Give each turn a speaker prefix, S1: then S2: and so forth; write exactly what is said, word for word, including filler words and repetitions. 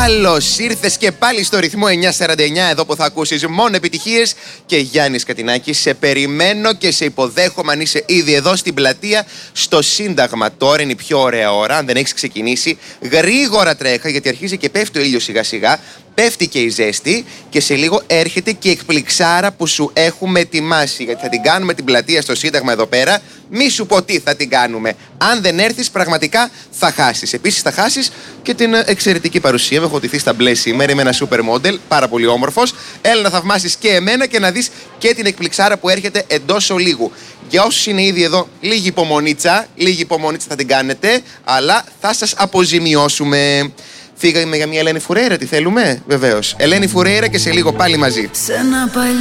S1: Καλώς ήρθες και πάλι στο ρυθμό εννιακόσια σαράντα εννιά, εδώ που θα ακούσεις μόνο επιτυχίες. Και Γιάννης Κατινάκης, σε περιμένω και σε υποδέχομαι αν είσαι ήδη εδώ στην πλατεία, στο Σύνταγμα. Τώρα είναι η πιο ωραία ώρα, αν δεν έχεις ξεκινήσει. Γρήγορα τρέχα, γιατί αρχίζει και πέφτει ο ήλιος σιγά σιγά. Πέφτει και η ζέστη και σε λίγο έρχεται και η εκπληξάρα που σου έχουμε ετοιμάσει. Γιατί θα την κάνουμε την πλατεία στο Σύνταγμα εδώ πέρα. Μη σου πω τι θα την κάνουμε. Αν δεν έρθεις, πραγματικά θα χάσεις. Επίσης, θα χάσεις και την εξαιρετική παρουσία. Με έχω ντυθεί στα μπλε σήμερα. Είμαι ένα super model, πάρα πολύ όμορφος. Έλα να θαυμάσεις και εμένα και να δεις και την εκπληξάρα που έρχεται εντός ολίγου. Για όσους είναι ήδη εδώ, λίγη υπομονήτσα. Λίγη υπομονήτσα θα την κάνετε, αλλά θα σας αποζημιώσουμε. Φύγαμε για μια Ελένη Φουρέιρα, τι θέλουμε, βεβαίως. Ελένη Φουρέιρα και σε λίγο πάλι μαζί.